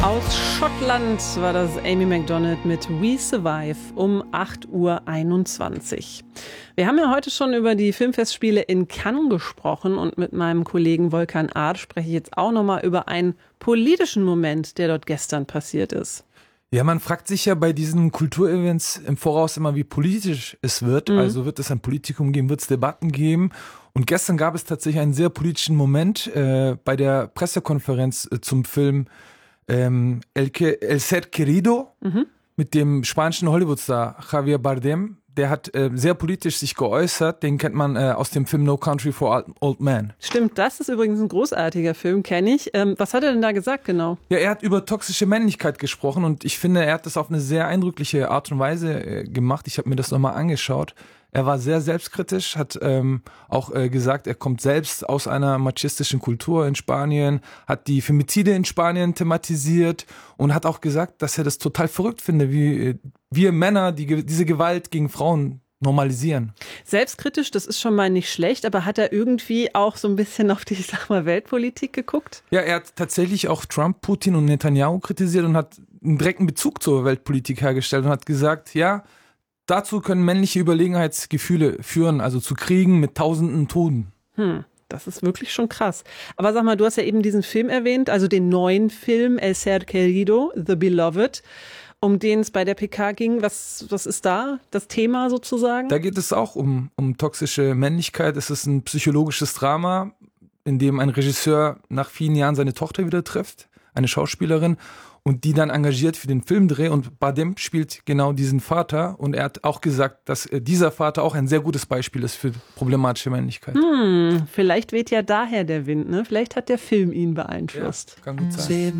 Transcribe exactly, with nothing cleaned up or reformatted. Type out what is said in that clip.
Aus Schottland war das Amy Macdonald mit We Survive um acht Uhr einundzwanzig. Wir haben ja heute schon über die Filmfestspiele in Cannes gesprochen und mit meinem Kollegen Volkan Art spreche ich jetzt auch nochmal über einen politischen Moment, der dort gestern passiert ist. Ja, man fragt sich ja bei diesen Kulturevents im Voraus immer, wie politisch es wird. Mhm. Also wird es ein Politikum geben, wird es Debatten geben? Und gestern gab es tatsächlich einen sehr politischen Moment äh, bei der Pressekonferenz äh, zum Film ähm, El, El Ser Querido mhm. mit dem spanischen Hollywoodstar Javier Bardem. Der hat äh, sehr politisch sich geäußert. Den kennt man äh, aus dem Film No Country for Old, Old Men. Stimmt, das ist übrigens ein großartiger Film, kenne ich. Ähm, was hat er denn da gesagt genau? Ja, er hat über toxische Männlichkeit gesprochen und ich finde, er hat das auf eine sehr eindrückliche Art und Weise äh, gemacht. Ich habe mir das nochmal angeschaut. Er war sehr selbstkritisch, hat ähm, auch äh, gesagt, er kommt selbst aus einer machistischen Kultur in Spanien, hat die Femizide in Spanien thematisiert und hat auch gesagt, dass er das total verrückt finde, wie äh, wir Männer die, diese Gewalt gegen Frauen normalisieren. Selbstkritisch, das ist schon mal nicht schlecht, aber hat er irgendwie auch so ein bisschen auf die, ich sag mal, Weltpolitik geguckt? Ja, er hat tatsächlich auch Trump, Putin und Netanyahu kritisiert und hat einen direkten Bezug zur Weltpolitik hergestellt und hat gesagt, ja, dazu können männliche Überlegenheitsgefühle führen, also zu Kriegen mit tausenden Toten. Hm, das ist wirklich schon krass. Aber sag mal, du hast ja eben diesen Film erwähnt, also den neuen Film El Ser Querido, The Beloved, um den es bei der P K ging. Was, was ist da das Thema sozusagen? Da geht es auch um, um toxische Männlichkeit. Es ist ein psychologisches Drama, in dem ein Regisseur nach vielen Jahren seine Tochter wieder trifft, eine Schauspielerin, und die dann engagiert für den Filmdreh, und Bardem spielt genau diesen Vater und er hat auch gesagt, dass dieser Vater auch ein sehr gutes Beispiel ist für problematische Männlichkeit. Hm, vielleicht weht ja daher der Wind, ne? Vielleicht hat der Film ihn beeinflusst. Ja, kann gut sein.